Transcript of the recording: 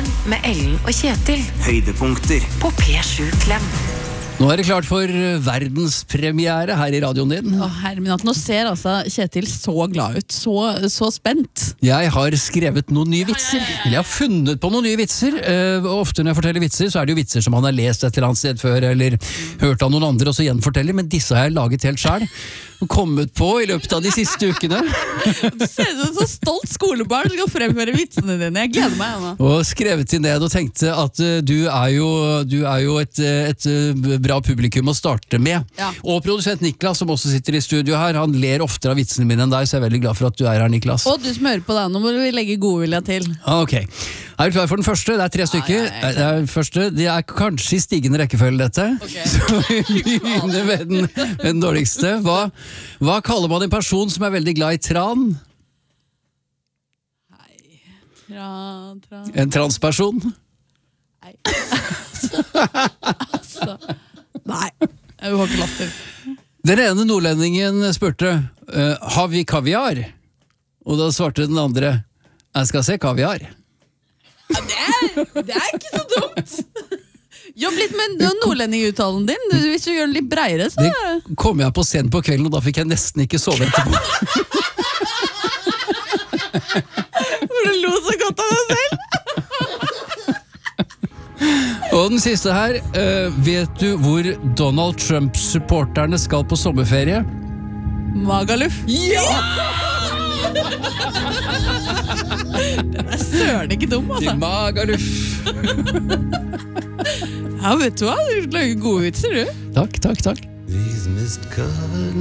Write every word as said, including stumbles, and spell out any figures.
Morgen med Ellen og Kjetil. Høydepunkter På P sju Klem. Nå er det klart for verdenspremiere her i radioen din. Å, herre min, at nå ser altså Kjetil så glad ut, så, så spent. Jeg har skrevet noen nye vitser. Eller jeg har funnet på noen nye vitser. Uh, ofte når jeg forteller vitser, så er det jo vitser som han har lest et eller annet sted før, eller hørt av noen andre og så gjenforteller, men disse har jeg laget helt selv. Og kommet på i løpet av de siste ukene. Du ser ut som et så stolt skolebarn som skal fremføre vitsene dine. Jeg gleder meg, Anna. Og skrevet de ned og tenkte at uh, du er jo, du er jo et, et, et bra publikum å starte med. Ja. Og produsent Niklas, som også sitter i studio her, han ler oftere av vitsene mine enn deg, så jeg er veldig glad for at du er her, Niklas. Og du som hører på deg, nå må vi legge godvilja til. Ok, er du klar for den første? Det er tre stykker. ja, ja, Det, er første. Det er kanskje i stigende rekkefølge dette. Ok. Så vi begynner med den, med den dårligste. Hva, hva kaller man en person som er veldig glad i tran? Tra, tra. En transperson? Nei. altså. Nei. Jeg har ikke latter. Den ene nordlendingen spurte, uh, har vi kaviar? Og da svarte den andre, jeg skal se kaviar. Ja, det, er, det er ikke så dumt. Jobb litt med nordlendinguttalen din. Du, hvis du gjør den litt breiere, så... Det kom jeg på scenen på kvelden, og da fikk jeg nesten ikke sove etterpå. For du lo så godt av deg selv. Og den siste her, uh, vet du hvor Donald Trump-supporterne skal på sommerferie? Magaluf. Ja! Den er søren ikke dum, altså. Til Magaluf. Ja, vet du hva? Du lager gode vitser, du. Takk, takk, takk.